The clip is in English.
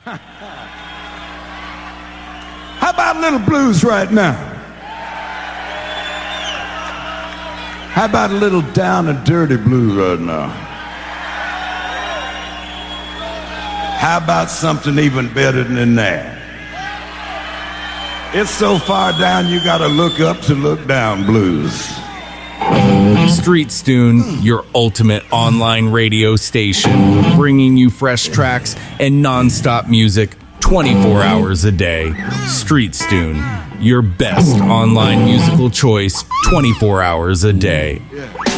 How about a little blues right now? How about a little down and dirty blues right now? How about something even better than that? It's so far down you gotta look up to look down blues. Street Stune, your ultimate online radio station, bringing you fresh tracks and non-stop music 24 hours a day. Street Stune, your best online musical choice 24 hours a day.